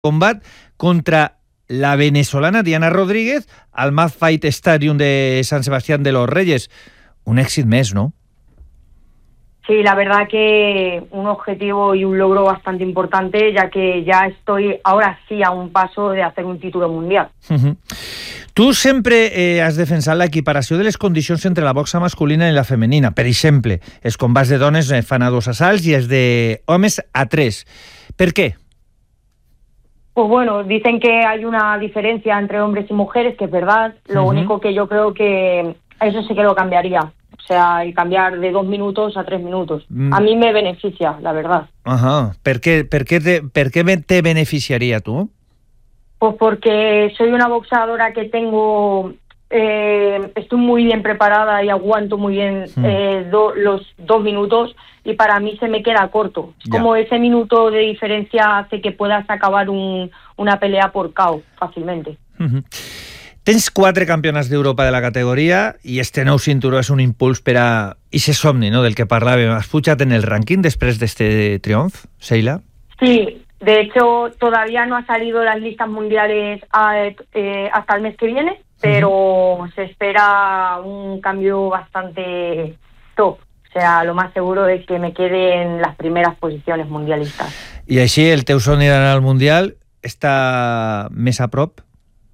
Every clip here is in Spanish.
combat contra la venezolana Diana Rodríguez al Mad Fight Stadium de San Sebastián de los Reyes. Un éxito más, ¿no? Sí, la verdad que un objetivo y un logro bastante importante, ya que ya estoy ahora sí a un paso de hacer un título mundial. Tu sempre has defensat l'equiparació de les condicions entre la boxa masculina i la femenina. Per exemple, els combats de dones fan a 2 assalts i els d'homes a 3. ¿Per qué? Pues bueno, dicen que hay una diferencia entre hombres y mujeres, que es verdad. Lo único que yo creo que eso sí que lo cambiaría. O sea, y cambiar de 2 minutos a 3 minutos. A mí me beneficia, la verdad. Ajá. ¿Per qué te beneficiaría tú? Pues porque soy una boxeadora que tengo... estoy muy bien preparada y aguanto muy bien los 2 minutos, y para mí se me queda corto. Es como ese minuto de diferencia hace que puedas acabar una pelea por KO fácilmente. Tens 4 campionats d'Europa de la categoria i este nou cinturó és un impuls per a ese somni, no?, del que parlàvem. Has pujat en el rànquing després d'este triomf, Sheila? Sí, de hecho todavía no ha salido las listas mundiales hasta el mes que viene, pero se espera un cambio bastante top. O sea, lo más seguro es que me quede en las primeras posiciones mundialistas. I així el teu somni d'anar al Mundial està més a prop?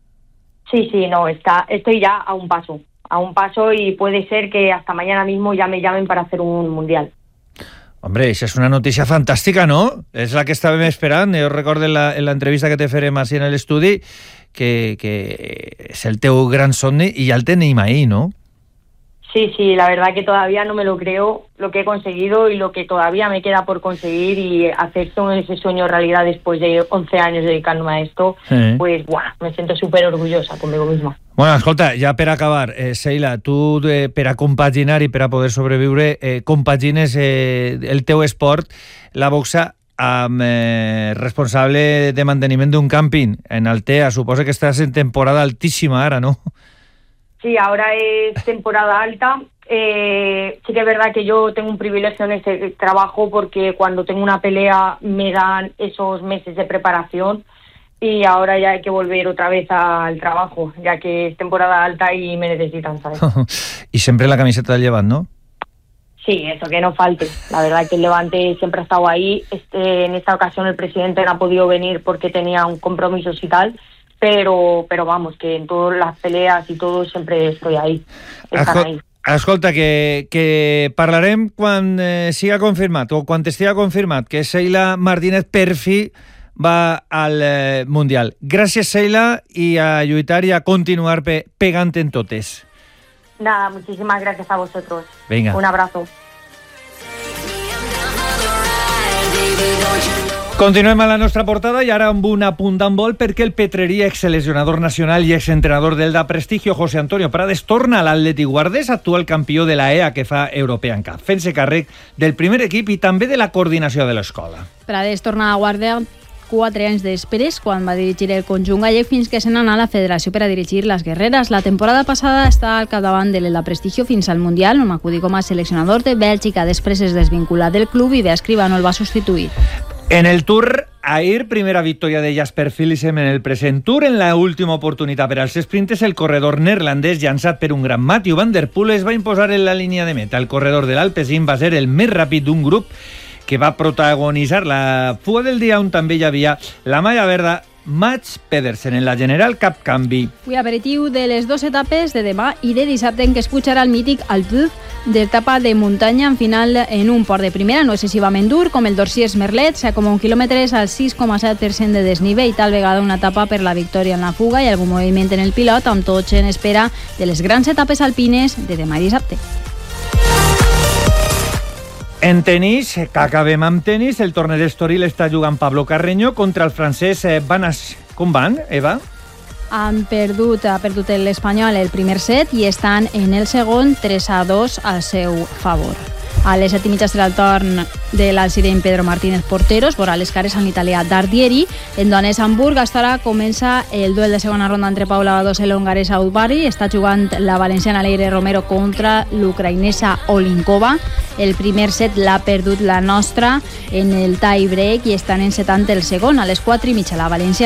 Sí, no, estoy ya a un paso y puede ser que hasta mañana mismo ya me llamen para hacer un mundial. Hombre, això és una notícia fantàstica, no? És la que estàvem esperant. Jo recordo en l'entrevista que te farem així en l'estudi que és el teu gran somni i ja el tenim ahí, no? Sí, la verdad que todavía no me lo creo lo que he conseguido y lo que todavía me queda por conseguir, y hacer todo ese sueño realidad después de 11 años dedicándome a esto, pues bueno, me siento súper orgullosa conmigo misma. Bueno, escolta, ja per acabar, Sheila, tu per a compaginar i per a poder sobreviure, compagines el teu esport, la boxa, amb responsable de manteniment d'un càmping en Altea. Suposo que estàs en temporada altíssima ara, ¿no? Sí, ahora es temporada alta. Sí que es verdad que yo tengo un privilegio en ese trabajo, porque cuando tengo una pelea me dan esos meses de preparación, y ahora ya hay que volver otra vez al trabajo, ya que es temporada alta y me necesitan, ¿sabes? Y siempre la camiseta del Levante, ¿no? Sí, eso, que no falte. La verdad que el Levante siempre ha estado ahí. En esta ocasión el presidente no ha podido venir porque tenía un compromiso y tal, pero vamos, que en todas las peleas y todo siempre estoy ahí. Escolta, que parlarem quan siga confirmat, o quan estiga confirmat que Sheila Martínez per fi va al Mundial. Gràcies, Sheila, i a lluitar i a continuar pegant en totes. Nada, muchísimas gracias a vosotros. Venga. Un abrazo. Continuem a la nostra portada i ara amb un apunt d'handbol, perquè el petrerí, exseleccionador nacional i exentrenador del da Prestigio, José Antonio Prades, torna a l'Atlètic Guardés, actual campió de la EA que fa European Cup, fent-se càrrec del primer equip i també de la coordinació de l'escola. Prades torna a Guardés 4 anys després, quan va dirigir el conjunt gallec, fins que se n'anà a la federació per a dirigir les guerreres. La temporada passada està al capdavant de la Prestigio fins al Mundial, on acudí com a seleccionador de Bèlgica. Després es desvinculat del club i Bea Escribano el va substituir. En el Tour Air, primera victòria de Jasper Philipsen en el present Tour. En la última oportunitat per als sprinters, el corredor neerlandès, llançat per un gran Mathieu van der Poel, es va imposar en la línia de meta. El corredor de l'Alpecin va ser el més ràpid d'un grup que va protagonitzar la fuga del dia, on també hi havia la malla verda Mats Pedersen. En la general, cap canvi. Avui aperitiu de les 2 etapes de demà i de dissabte, en què es pujarà el mític Alpuz d'etapa de muntanya en final en un port de primera, no excessivament dur, com el Dorsiers Merlet, com 1 quilòmetres al 6,7% de desnivell, tal vegada una etapa per la victòria en la fuga i algun moviment en el pilot, amb tots en espera de les grans etapes alpines de demà i dissabte. En tenis, que acabem amb tenis, el torneig d'Estoril està jugant Pablo Carreño contra el francès Banas. Com van, Eva? Ha perdut l'Espanyol el primer set i estan en el segon 3-2 al seu favor. A les 7:30 serà el torn de l'alzireny Pedro Martínez Porteros, vora les cares amb l'italià Dardieri. En dones Hamburg, hasta ara comença el duel de segona ronda entre Paula Badosa i l'hongaresa Udvari. Està jugant la valenciana Leire Romero contra l'ucraïnesa Olinkova. El primer set l'ha perdut la nostra en el tie break i estan encetant el segon. A les 4:30 la valenciana